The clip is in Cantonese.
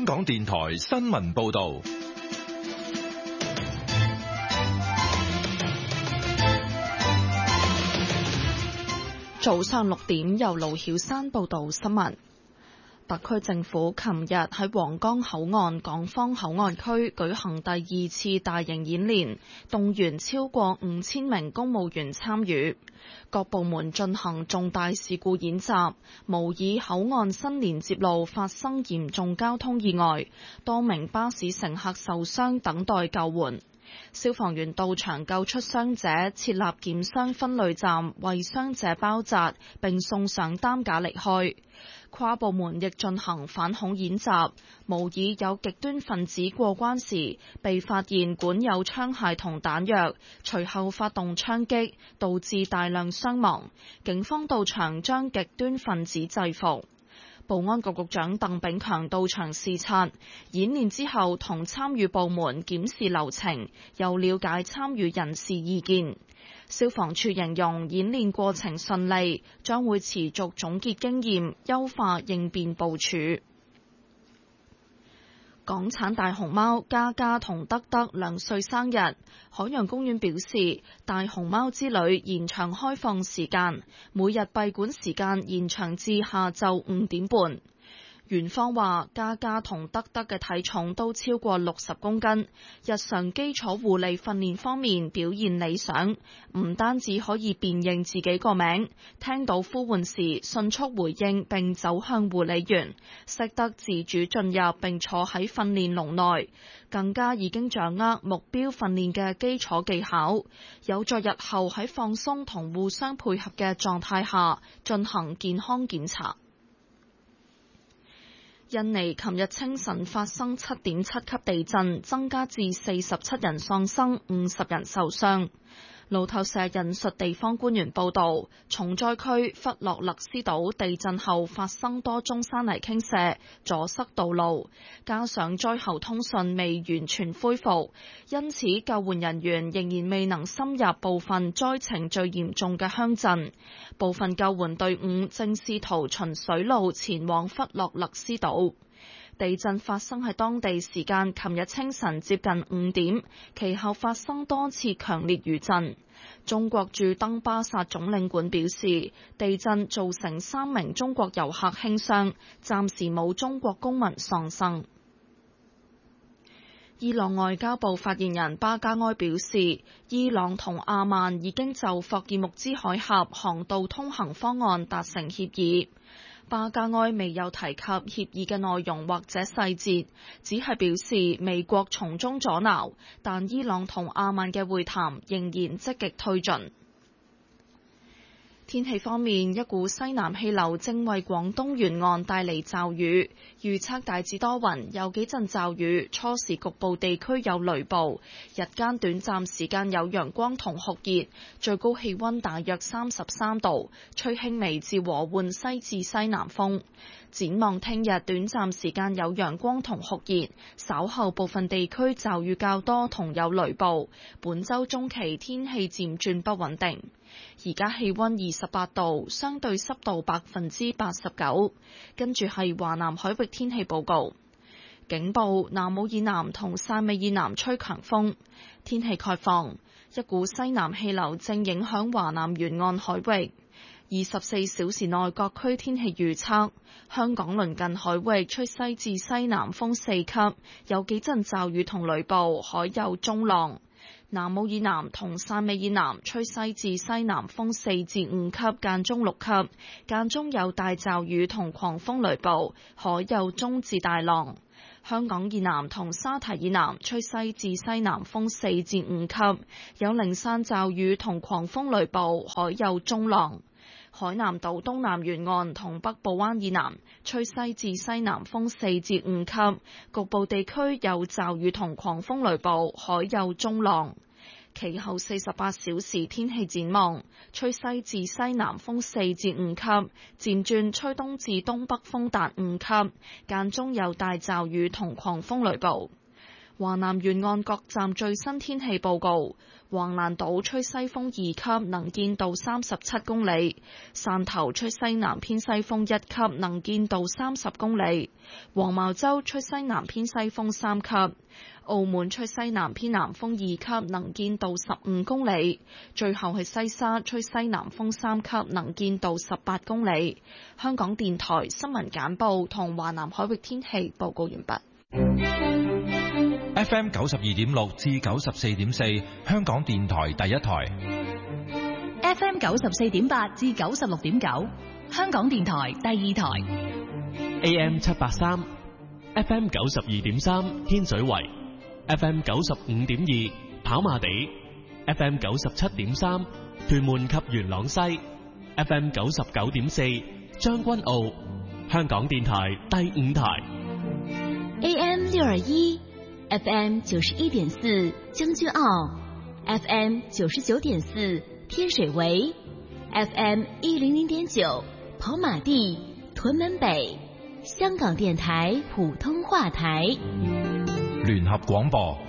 港電台新聞報道。 早上6點，由盧曉珊報道新聞。特區政府琴日喺皇崗口岸港方口岸區舉行第2次大型演練，動員超過5000名公務員參與。各部門進行重大事故演習，模擬口岸新連接路發生嚴重交通意外，多名巴士乘客受傷等待救援。消防員到場救出傷者，設立檢傷分類站，為傷者包紮並送上擔架離開。跨部門亦進行反恐演習，模擬有極端分子過關時被發現管有槍械同彈藥，隨後發動槍擊，導致大量傷亡。警方到場將極端分子制服。保安局局長鄧炳強到場視察演練之後，同參與部門檢視流程，又了解參與人士意見。消防處形容演練過程順利，將會持續總結經驗，優化應變部署。港產大熊貓嘉嘉同德德2歲生日，海洋公園表示大熊貓之旅延長開放時間，每日閉館時間延長至下晝5點半。園方話嘉嘉同德德嘅體重都超過60公斤，日常基礎護理訓練方面表現理想，唔單止可以辨認自己個名，聽到呼喚時迅速回應並走向護理員，識得自主進入並坐喺訓練籠內，更加已經掌握目標訓練嘅基礎技巧，有助日後喺放鬆同互相配合嘅狀態下進行健康檢查。印尼琴日清晨發生7.7級地震，增加至47人喪生，50人受傷。路透社引述地方官員報道，重災區弗洛勒斯島地震後發生多宗山泥傾瀉，阻塞道路，加上災後通訊未完全恢復，因此救援人員仍然未能深入部分災情最嚴重嘅鄉鎮。部分救援隊伍正試圖循水路前往弗洛勒斯島。地震發生喺當地時間琴日清晨接近5點，其後發生多次強烈餘震。中國駐登巴薩總領館表示，地震造成3名中國遊客輕傷，暫時冇中國公民喪生。伊朗外交部發言人巴加埃表示，伊朗同阿曼已經就霍爾木茲海峽航道通行方案達成協議。巴加埃未有提及協議嘅內容或者細節，只係表示美國從中阻撓，但伊朗同阿曼嘅會談仍然積極推進。天氣方面，一股西南氣流正為廣東沿岸帶嚟驟雨，預測大致多雲，有幾陣驟雨，初時局部地區有雷暴，日間短暫時間有陽光同酷熱，最高氣溫大約33度，吹輕微至和緩西至西南風。展望聽日短暫時間有陽光同酷熱，稍後部分地區驟雨較多同有雷暴。本週中期天氣漸轉不穩定。而家氣溫28度，相對濕度89%。跟住係華南海域天氣報告。警報：南澳以南同汕尾以南吹強風。天氣概況：一股西南氣流正影響華南沿岸海域。24小時內各區天氣預測：香港鄰近海域吹西至西南風4級，有幾陣驟雨同雷暴，海有中浪。南澳以南同汕尾以南吹西至西南風4至5級，間中6級，間中有大驟雨同狂風雷暴，海有中至大浪。香港以南同沙堤以南吹西至西南風4至5級，有零散驟雨同狂風雷暴，海有中浪。海南島東南沿岸同北部灣以南吹西至西南風4至5級，局部地區有驟雨同狂風雷暴，海有中浪。其後48小時天氣展望：吹西至西南風4至5級，漸轉吹東至東北風達5級，間中有大驟雨同狂風雷暴。 華南沿岸各站最新天氣報告：橫瀾島吹西風2級，能見度37公里；汕頭吹西南偏西風1級，能見度30公里；黃茅洲吹西南偏西風3級；澳門吹西南偏南風2級，能見度15公里；最後係西沙吹西南風3級，能見度18公里。香港電台新聞簡報同華南海域天氣報告完畢。 FM 92.6至94.4，香港電台第一台。 FM 94.8至96.9，香港電台第二台。 AM 783 ，FM 92.3天水圍，FM 95.2跑馬地，FM 97.3屯門及元朗西，FM 99.4將軍澳，香港電台第五台。 AM 621，FM 91.4將軍澳，FM 99.4天水圍，FM 100.9跑馬地屯門北，香港電台普通話台。 聯合廣播